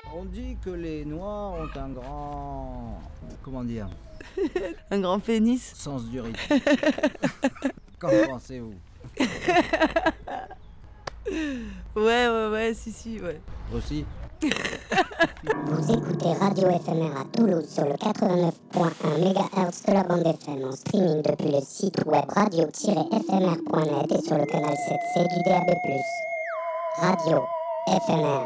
On dit que les Noirs ont un grand... Comment dire? Un grand pénis. Sens du rythme. Qu'en pensez-vous? Ouais, si, ouais. Aussi? Vous écoutez Radio FMR à Toulouse sur le 89.1 MHz de la bande FM en streaming depuis le site web radio-fmr.net et sur le canal 7C du DAB+. Radio FMR.